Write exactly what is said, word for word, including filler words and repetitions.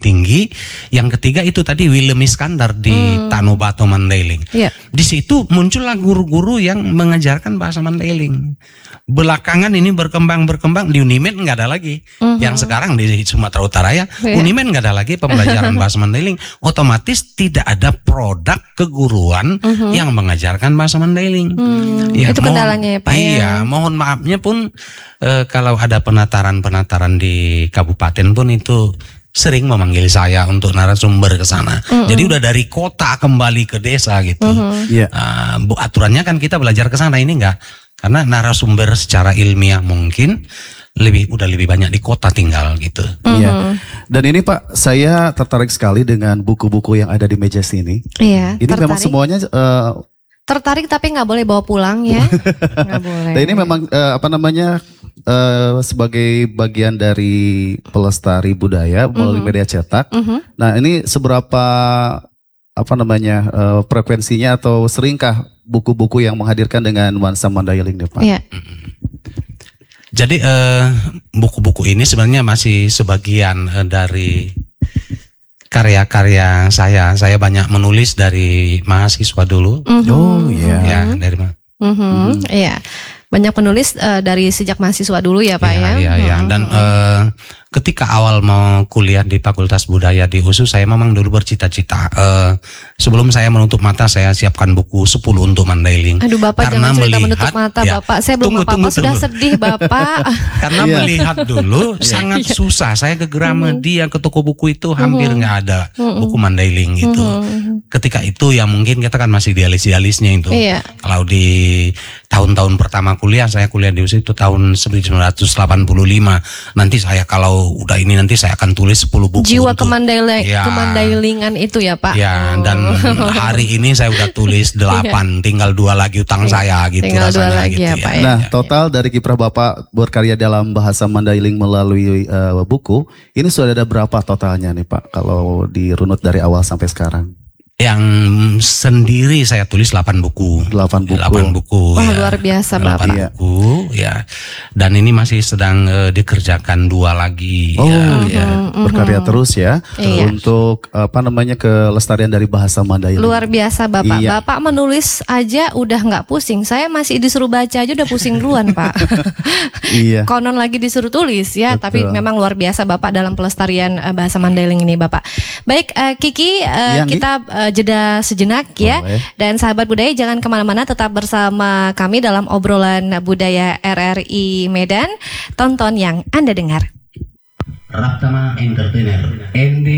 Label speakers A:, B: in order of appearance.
A: tinggi. Yang ketiga itu tadi Willem Iskandar di hmm. Tanobato Mandailing. Yeah. Di situ muncullah guru-guru yang mengajarkan bahasa Mandailing. Belakangan ini berkembang-berkembang di Unimed nggak ada lagi. Uh-huh. Yang sekarang di Sumatera Utara ya, yeah. Unimed nggak ada lagi pembelajaran bahasa Mandailing. Otomatis tidak ada produk keguruan uh-huh. yang mengajarkan bahasa Mandailing. Hmm, ya,
B: itu kendalanya ya Pak.
A: Iya,
B: ya.
A: Mohon maafnya pun eh, kalau ada penataran-penataran di kabupaten pun itu sering memanggil saya untuk narasumber ke sana. Uh-huh. Jadi udah dari kota kembali ke desa gitu. Uh-huh. Yeah. Uh, bu, aturannya kan kita belajar ke sana, ini enggak. Karena narasumber secara ilmiah mungkin lebih udah lebih banyak di kota tinggal gitu.
C: Iya. Mm-hmm. Dan ini Pak, saya tertarik sekali dengan buku-buku yang ada di meja sini.
B: Iya.
C: Ini tertarik. Memang semuanya uh,
B: tertarik tapi nggak boleh bawa pulang ya. Nggak boleh.
C: Dan ini memang uh, apa namanya uh, sebagai bagian dari pelestari budaya melalui mm-hmm. media cetak. Mm-hmm. Nah ini seberapa apa namanya uh, frekuensinya atau seringkah buku-buku yang menghadirkan dengan nuansa Mandailing nih Pak? Iya.
A: Jadi uh, buku-buku ini sebenarnya masih sebagian uh, dari karya-karya saya. Saya banyak menulis dari mahasiswa dulu.
B: Mm-hmm.
C: Oh iya.
A: Ya dari mana?
B: Mm-hmm. Iya. Banyak penulis uh, dari sejak mahasiswa dulu ya Pak ya.
A: Iya, iya.
B: Mm-hmm.
A: Dan uh, ketika awal mau kuliah di Fakultas Budaya di U S U, saya memang dulu bercita-cita. Uh, sebelum saya menutup mata, saya siapkan buku sepuluh untuk Mandailing.
B: Aduh Bapak
A: karena
B: jangan cerita
A: melihat,
B: menutup mata
A: ya,
B: Bapak. Saya belum
A: tunggu,
B: apa-apa
A: tunggu,
B: sudah
A: tunggu.
B: sedih Bapak.
A: Karena melihat dulu sangat susah. Saya ke Gramedia, ke toko buku itu hampir nggak ada buku Mandailing gitu. Ketika itu ya mungkin kita kan masih idealis-idealisnya itu.
B: Iya.
A: Kalau di tahun-tahun pertama kuliah, saya kuliah di U S U itu tahun seribu sembilan ratus delapan puluh lima. Nanti saya kalau udah ini nanti saya akan tulis sepuluh buku.
B: Jiwa
A: untuk,
B: kemandailing,
A: ya,
B: kemandailingan itu ya Pak.
A: Ya, oh. Dan hari ini saya udah tulis delapan, tinggal dua lagi utang saya gitu.
B: Tinggal
A: rasanya,
B: dua lagi
A: gitu,
B: ya Pak ya.
C: Nah total dari kiprah Bapak berkarya dalam bahasa Mandailing melalui uh, buku, ini sudah ada berapa totalnya nih Pak kalau dirunut dari awal sampai sekarang?
A: Yang sendiri saya tulis delapan buku.
C: delapan buku.
A: delapan buku.
B: Wah,
A: ya.
B: luar biasa
A: delapan
B: Bapak.
A: buku ya. Dan ini masih sedang uh, dikerjakan dua lagi.
C: Oh,
A: ya,
C: ya.
B: Mm-hmm.
C: Berkarya terus ya.
B: Iya.
C: Untuk apa namanya kelestarian dari bahasa Mandailing.
B: Luar biasa Bapak.
C: Iya.
B: Bapak menulis aja udah nggak pusing. Saya masih disuruh baca aja udah pusing duluan Pak.
C: Iya.
B: Konon lagi disuruh tulis ya.
C: Betul.
B: Tapi memang luar biasa Bapak dalam pelestarian uh, bahasa Mandailing ini Bapak. Baik uh, Kiki, uh, kita uh, jeda sejenak ya.
C: Boleh.
B: Dan sahabat budaya jangan kemana-mana, tetap bersama kami dalam obrolan budaya R R I Medan. Tonton yang Anda dengar.
A: Raptama Entertainer, N D